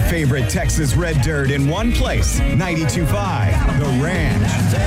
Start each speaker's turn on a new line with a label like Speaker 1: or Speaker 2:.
Speaker 1: favorite Texas red dirt in one place. 92.5 The Ranch.